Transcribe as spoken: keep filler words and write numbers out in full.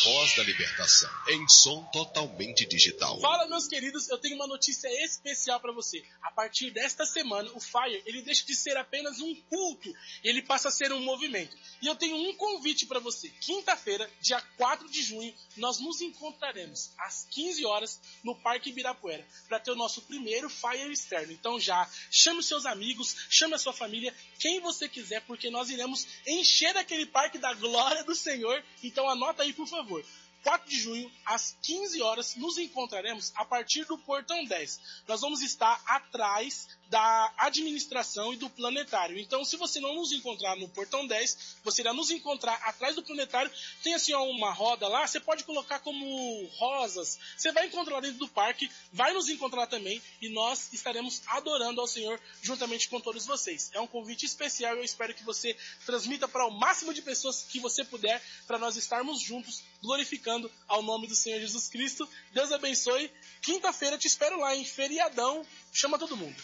voz da libertação, em som totalmente digital. Fala, meus queridos, eu tenho uma notícia especial para você. A partir desta semana, o Fire, ele deixa de ser apenas um culto, e ele passa a ser um movimento. E eu tenho um convite para você. Quinta-feira, dia quatro de junho, nós nos encontraremos às quinze horas no Parque Ibirapuera, para ter o nosso primeiro Fire externo. Então já chame os seus amigos, chame a sua família, quem você quiser, porque nós iremos encher aquele parque da glória do Senhor. Então anota aí, por favor. quatro de junho, às quinze horas, nos encontraremos a partir do Portão dez. Nós vamos estar atrás da administração e do planetário. Então, se você não nos encontrar no Portão dez, você irá nos encontrar atrás do planetário. Tem assim ó, uma roda lá, você pode colocar como rosas. Você vai encontrar dentro do parque, vai nos encontrar também, e nós estaremos adorando ao Senhor juntamente com todos vocês. É um convite especial e eu espero que você transmita para o máximo de pessoas que você puder, para nós estarmos juntos, glorificando ao nome do Senhor Jesus Cristo. Deus abençoe. Quinta-feira te espero lá, em feriadão. Chama todo mundo.